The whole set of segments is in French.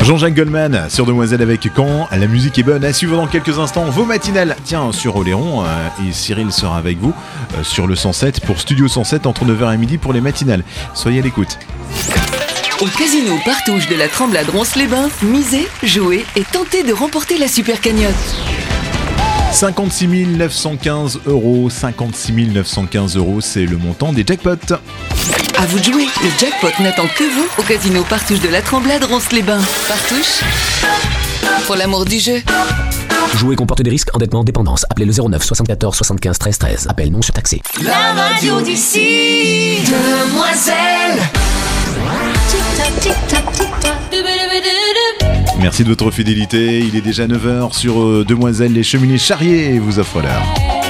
Jean-Jacques Goldman sur Demoiselle avec Quand. La musique est bonne. À suivre dans quelques instants vos matinales. Tiens, sur Oléron, et Cyril sera avec vous sur le 107 pour Studio 107 entre 9h et midi pour les matinales. Soyez à l'écoute. Au casino Partouche de la Tremblade Ronces-les-Bains, misez, jouez et tentez de remporter la super cagnotte. 56 915 €. 56 915 €, c'est le montant des jackpots. À vous de jouer, le jackpot n'attend que vous au casino Partouche de la Tremblade Ronces-les-Bains. Partouche, pour l'amour du jeu. Jouer comporte des risques, endettement, dépendance. Appelez le 09 74 75 13 13. Appel non surtaxé. La radio d'ici, Demoiselle. Merci de votre fidélité. Il est déjà 9h sur Demoiselle. Les cheminées Charrier vous offrent l'heure.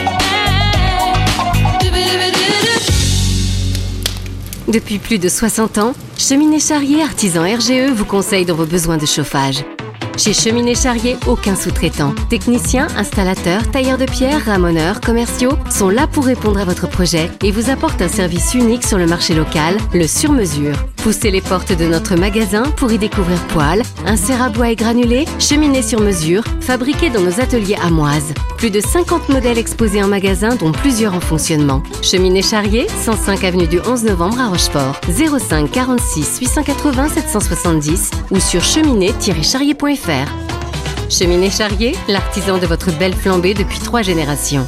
Depuis plus de 60 ans, Cheminées Charrier, artisan RGE, vous conseille dans vos besoins de chauffage. Chez Cheminées Charrier, aucun sous-traitant. Techniciens, installateurs, tailleurs de pierre, ramoneurs, commerciaux sont là pour répondre à votre projet et vous apportent un service unique sur le marché local, le sur-mesure. Poussez les portes de notre magasin pour y découvrir poêles, inserts à bois et granulés, cheminées sur mesure, fabriquées dans nos ateliers amoises. Plus de 50 modèles exposés en magasin, dont plusieurs en fonctionnement. Cheminées Charrier, 105 avenue du 11 novembre à Rochefort. 05 46 880 770 ou sur cheminée-charrier.fr. Cheminées Charrier, l'artisan de votre belle flambée depuis 3 générations.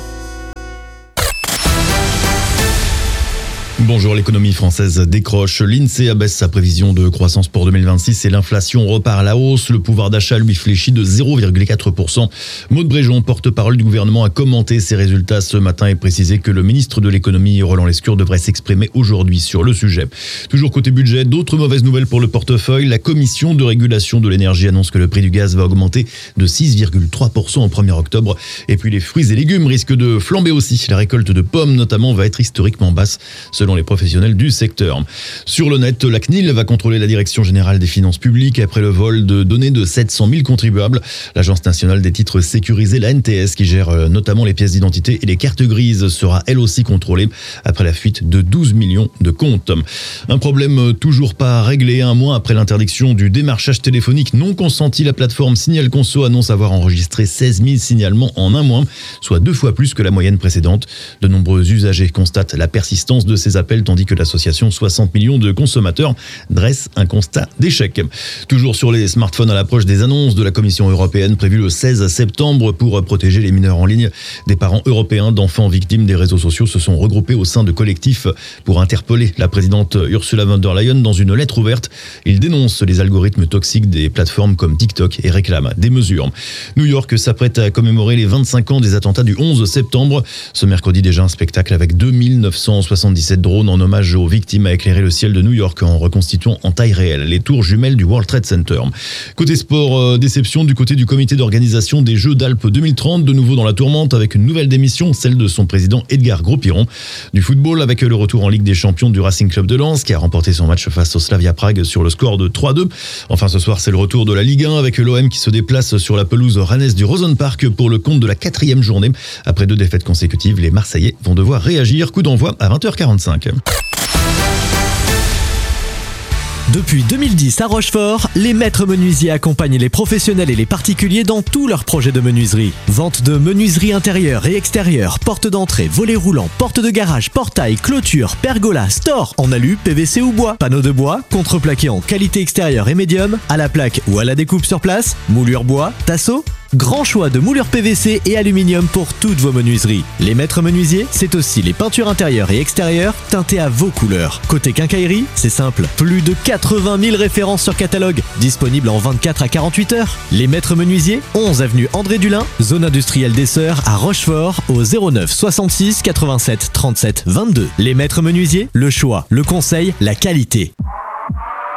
Bonjour, l'économie française décroche. L'INSEE abaisse sa prévision de croissance pour 2026 et l'inflation repart à la hausse. Le pouvoir d'achat lui fléchit de 0,4%. Maude Bréjon, porte-parole du gouvernement, a commenté ces résultats ce matin et précisé que le ministre de l'économie, Roland Lescure, devrait s'exprimer aujourd'hui sur le sujet. Toujours côté budget, d'autres mauvaises nouvelles pour le portefeuille. La commission de régulation de l'énergie annonce que le prix du gaz va augmenter de 6,3% au 1er octobre. Et puis les fruits et légumes risquent de flamber aussi. La récolte de pommes notamment va être historiquement basse selon les professionnels du secteur. Sur le net, la CNIL va contrôler la Direction générale des finances publiques après le vol de données de 700 000 contribuables. L'Agence nationale des titres sécurisés, la NTS, qui gère notamment les pièces d'identité et les cartes grises, sera elle aussi contrôlée après la fuite de 12 millions de comptes. Un problème toujours pas réglé. Un mois après l'interdiction du démarchage téléphonique non consenti, la plateforme Signal Conso annonce avoir enregistré 16 000 signalements en un mois, soit 2 fois plus que la moyenne précédente. De nombreux usagers constatent la persistance de ces appels, tandis que l'association 60 millions de consommateurs dresse un constat d'échec. Toujours sur les smartphones, à l'approche des annonces de la Commission européenne prévues le 16 septembre pour protéger les mineurs en ligne, des parents européens d'enfants victimes des réseaux sociaux se sont regroupés au sein de collectifs pour interpeller la présidente Ursula von der Leyen dans une lettre ouverte. Ils dénoncent les algorithmes toxiques des plateformes comme TikTok et réclament des mesures. New York s'apprête à commémorer les 25 ans des attentats du 11 septembre. Ce mercredi, déjà un spectacle avec 2977 drone en hommage aux victimes a éclairé le ciel de New York en reconstituant en taille réelle les tours jumelles du World Trade Center. Côté sport, déception du côté du comité d'organisation des Jeux d'Alpes 2030, de nouveau dans la tourmente avec une nouvelle démission, celle de son président Edgar Gros-Piron. Du football avec le retour en Ligue des Champions du Racing Club de Lens qui a remporté son match face au Slavia Prague sur le score de 3-2. Enfin ce soir, c'est le retour de la Ligue 1 avec l'OM qui se déplace sur la pelouse rennaise du Rosenpark pour le compte de la 4e journée. Après 2 défaites consécutives, les Marseillais vont devoir réagir. Coup d'envoi à 20h45. Depuis 2010 à Rochefort, les maîtres menuisiers accompagnent les professionnels et les particuliers dans tous leurs projets de menuiserie. Vente de menuiserie intérieure et extérieure, porte d'entrée, volets roulants, porte de garage, portail, clôture, pergola, store en alu, PVC ou bois, panneaux de bois, contreplaqué en qualité extérieure et médium, à la plaque ou à la découpe sur place, moulure bois, tasseau. Grand choix de moulures PVC et aluminium pour toutes vos menuiseries. Les maîtres menuisiers, c'est aussi les peintures intérieures et extérieures teintées à vos couleurs. Côté quincaillerie, c'est simple, plus de 80 000 références sur catalogue, disponibles en 24 à 48 heures. Les maîtres menuisiers, 11 avenue André Dulin, zone industrielle des Sœurs à Rochefort, au 09 66 87 37 22. Les maîtres menuisiers, le choix, le conseil, la qualité.